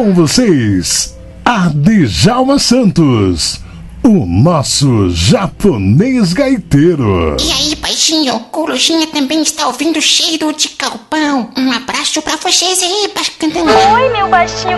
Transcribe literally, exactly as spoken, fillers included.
Com vocês, a Djalma Santos, o nosso japonês gaiteiro. E aí, baixinho, Corujinha também está ouvindo Cheiro de Galpão. Um abraço pra vocês aí, bacana. Oi, meu baixinho